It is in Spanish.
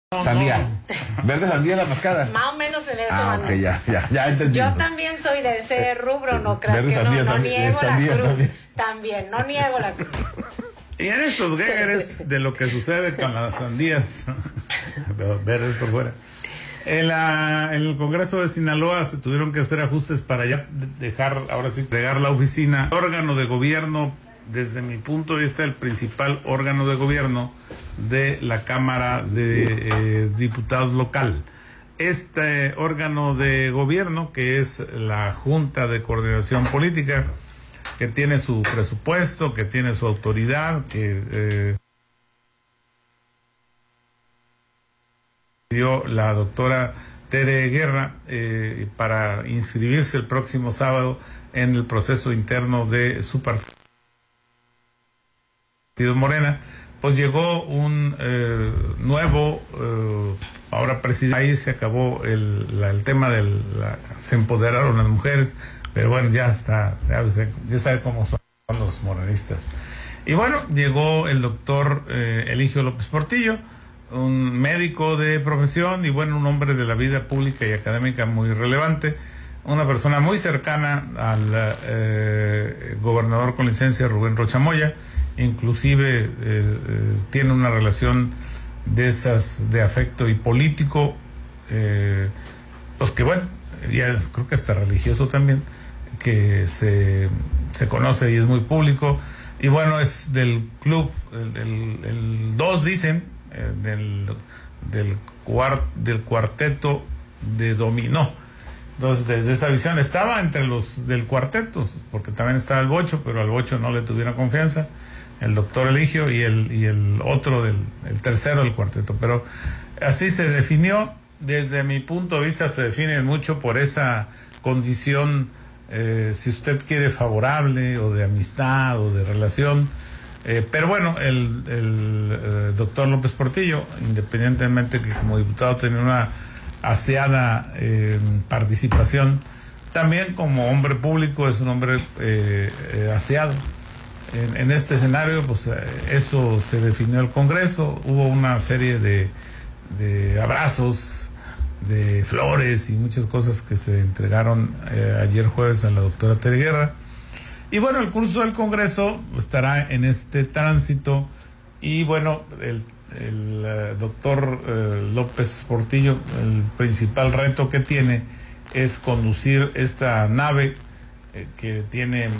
Sandía. ¿Verde sandía la mascada? Más o menos en eso, ok, ya entendí. Yo también soy de ese rubro, no creas verde que sandía, no también, niego sandía, la cruz. También, no niego la cruz. Y en estos guégueres de lo que sucede con las sandías verdes por fuera. En el Congreso de Sinaloa se tuvieron que hacer ajustes para ya dejar, ahora sí, entregar la oficina. Órgano de gobierno, desde mi punto de vista, el principal órgano de gobierno de la Cámara de Diputados local. Este órgano de gobierno, que es la Junta de Coordinación Política, que tiene su presupuesto, que tiene su autoridad, que dio la doctora Tere Guerra para inscribirse el próximo sábado en el proceso interno de su partido Morena. Pues llegó un nuevo, ahora presidente. Ahí se acabó el tema se empoderaron las mujeres, pero bueno, ya está, ya sabe cómo son los morenistas. Y bueno, llegó el doctor Eligio López Portillo, un médico de profesión y bueno, un hombre de la vida pública y académica muy relevante, una persona muy cercana al gobernador con licencia Rubén Rocha Moya. Inclusive tiene una relación de esas de afecto y político, pues que bueno, ya creo que hasta religioso también, que se conoce y es muy público, y bueno, es del club, el 2 dicen, del cuarteto de dominó. Entonces, desde esa visión estaba entre los del cuarteto, porque también estaba el Bocho, pero al Bocho no le tuvieron confianza, el doctor Eligio y el otro el tercero del cuarteto. Pero así se definió. Desde mi punto de vista se define mucho por esa condición, si usted quiere, favorable o de amistad o de relación. Pero bueno, el doctor López Portillo, independientemente que como diputado tenía una aseada participación, también como hombre público es un hombre aseado. En este escenario, pues eso se definió el Congreso. Hubo una serie de abrazos, de flores y muchas cosas que se entregaron ayer jueves a la doctora Tere Guerra. Y bueno, el curso del Congreso estará en este tránsito y bueno, el doctor López Portillo, el principal reto que tiene es conducir esta nave que tiene